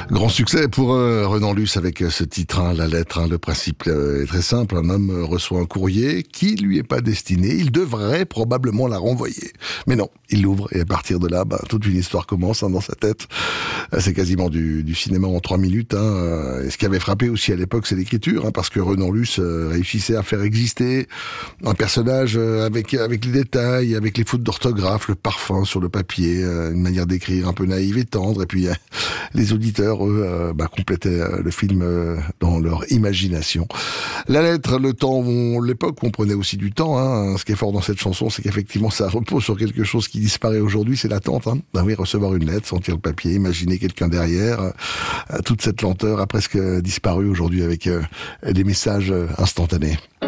Grand succès pour Renan Luce avec ce titre, La lettre. Le principe est très simple. Un homme reçoit un courrier qui lui est pas destiné. Il devrait probablement la renvoyer. Mais non, il l'ouvre et à partir de là, toute une histoire commence dans sa tête. C'est quasiment du cinéma en 3 minutes. Et ce qui avait frappé aussi à l'époque, c'est l'écriture, parce que Renan Luce réussissait à faire exister un personnage avec les détails, avec les fautes d'orthographe, le parfum sur le papier, une manière d'écrire un peu naïve et tendre. Et puis les auditeurs, eux, complétaient le film dans leur imagination. La lettre, le temps, l'époque où on prenait aussi du temps. Ce qui est fort dans cette chanson, c'est qu'effectivement, ça repose sur quelque chose qui disparaît aujourd'hui, c'est l'attente. Oui, recevoir une lettre, sentir le papier, imaginer quelqu'un derrière. Toute cette lenteur a presque disparu aujourd'hui avec des messages instantanés.